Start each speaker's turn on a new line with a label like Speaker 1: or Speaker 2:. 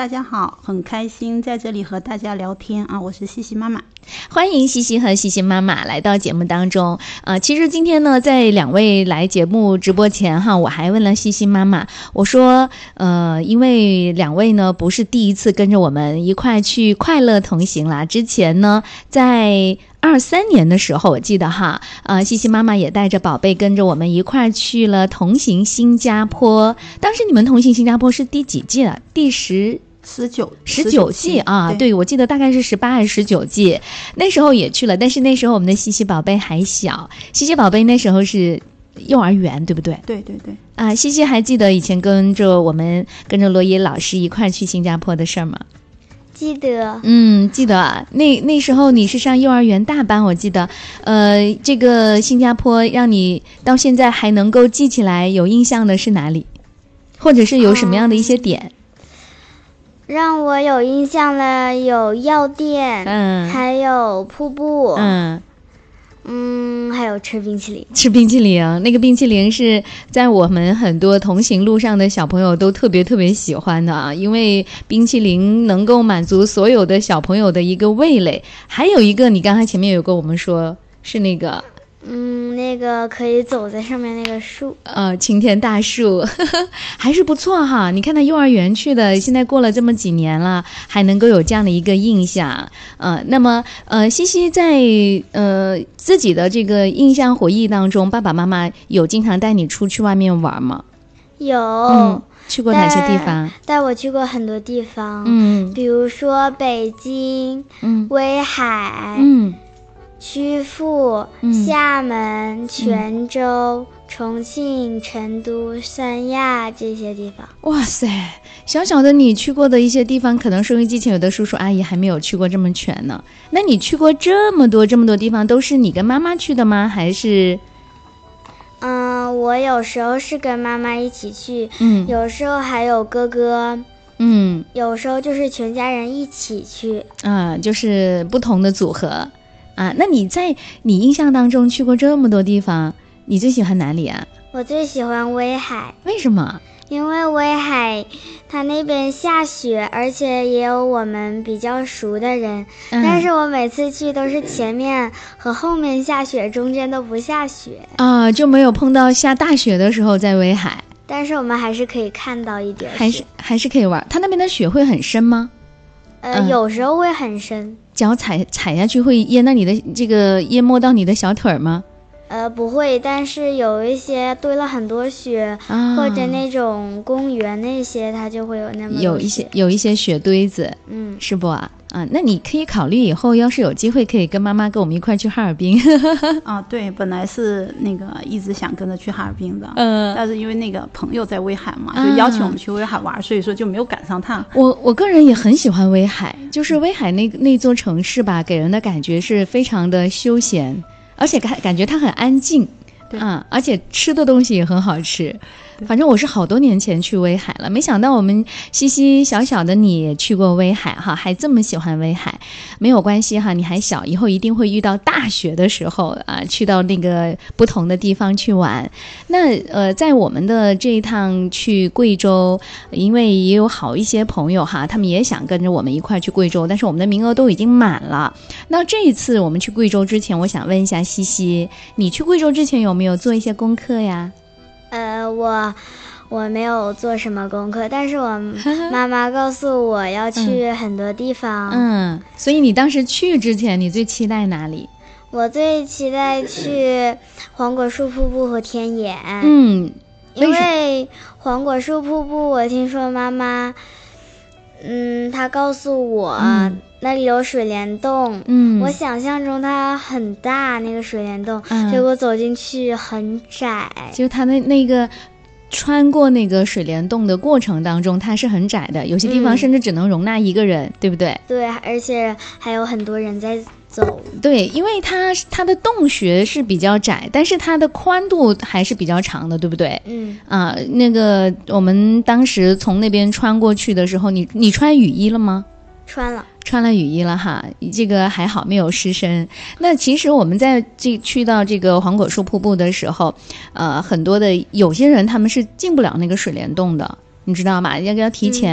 Speaker 1: 大家好，很开心在这里和大家聊天啊，我是西西妈妈。
Speaker 2: 欢迎西西和西西妈妈来到节目当中。其实今天呢，在两位来节目直播前哈，我还问了西西妈妈，我说因为两位呢不是第一次跟着我们一块去快乐同行啦，之前呢在23年的时候，我记得哈，西西妈妈也带着宝贝跟着我们一块去了同行新加坡。当时你们同行新加坡是第几届啊？第19季啊，对，我记得大概是18还是19季，那时候也去了，但是那时候我们的西西宝贝还小，西西宝贝那时候是幼儿园，对不对？
Speaker 1: 对对对。
Speaker 2: 西西还记得以前跟着罗伊老师一块去新加坡的事儿吗？
Speaker 3: 记得。
Speaker 2: 记得。那时候你是上幼儿园大班，我记得。这个新加坡让你到现在还能够记起来有印象的是哪里？或者是有什么样的一些点？
Speaker 3: 让我有印象的有药店，还有瀑布，还有吃冰淇淋。
Speaker 2: 吃冰淇淋，那个冰淇淋是在我们很多同行路上的小朋友都特别特别喜欢的啊，因为冰淇淋能够满足所有的小朋友的一个味蕾。还有一个，你刚才前面有跟我们说是那个。
Speaker 3: 那个可以走在上面那个树，
Speaker 2: 擎天大树还是不错哈。你看他幼儿园去的，现在过了这么几年了，还能够有这样的一个印象。那么西西在自己的这个印象回忆当中，爸爸妈妈有经常带你出去外面玩吗？
Speaker 3: 有。
Speaker 2: 去过哪些地方？
Speaker 3: 带我去过很多地方，比如说北京，威海，曲阜、厦门、泉州、重庆、成都、三亚这些地方。
Speaker 2: 哇塞，小小的你去过的一些地方，可能收音机前有的叔叔阿姨还没有去过这么全呢。那你去过这么多地方，都是你跟妈妈去的吗？还是？
Speaker 3: 我有时候是跟妈妈一起去，有时候还有哥哥，有时候就是全家人一起去，
Speaker 2: 就是不同的组合。那你在你印象当中去过这么多地方，你最喜欢哪里啊？
Speaker 3: 我最喜欢威海。
Speaker 2: 为什么？
Speaker 3: 因为威海它那边下雪，而且也有我们比较熟的人，但是我每次去都是前面和后面下雪，中间都不下雪
Speaker 2: 就没有碰到下大雪的时候在威海。
Speaker 3: 但是我们还是可以看到一点雪，
Speaker 2: 还是可以玩。它那边的雪会很深吗？
Speaker 3: 有时候会很深。
Speaker 2: 脚踩下去会淹到你的这个淹没到你的小腿吗？
Speaker 3: 不会，但是有一些堆了很多雪，或者那种公园那些，它就会有那么多雪，
Speaker 2: 有一些雪堆子，是不啊？那你可以考虑以后要是有机会可以跟妈妈跟我们一块去哈尔滨。
Speaker 1: 对，本来是那个一直想跟着去哈尔滨的，但是因为那个朋友在威海嘛，就邀请我们去威海玩，所以说就没有赶上趟。
Speaker 2: 我个人也很喜欢威海，就是威海那座城市吧，给人的感觉是非常的休闲，而且感觉它很安静，而且吃的东西也很好吃。反正我是好多年前去威海了，没想到我们西西小小的你也去过威海哈，还这么喜欢威海。没有关系哈，你还小，以后一定会遇到大雪的时候去到那个不同的地方去玩。那在我们的这一趟去贵州，因为也有好一些朋友哈，他们也想跟着我们一块去贵州，但是我们的名额都已经满了。那这一次我们去贵州之前，我想问一下西西，你去贵州之前有没有做一些功课呀？
Speaker 3: 我没有做什么功课，但是我妈妈告诉我要去很多地方。
Speaker 2: 所以你当时去之前，你最期待哪里？
Speaker 3: 我最期待去黄果树瀑布和天眼。因为黄果树瀑布，我听说妈妈，她告诉我，那里有水帘洞。我想象中它很大，那个水帘洞，结果走进去很窄。
Speaker 2: 就它那个穿过那个水帘洞的过程当中，它是很窄的，有些地方甚至只能容纳一个人，对不对？
Speaker 3: 对，而且还有很多人在走。
Speaker 2: 对，因为它的洞穴是比较窄，但是它的宽度还是比较长的，对不对？那个我们当时从那边穿过去的时候，你穿雨衣了吗？穿了雨衣了哈，这个还好没有湿身。那其实我们在去到这个黄果树瀑布的时候，很多的有些人他们是进不了那个水帘洞的，你知道吗？要提前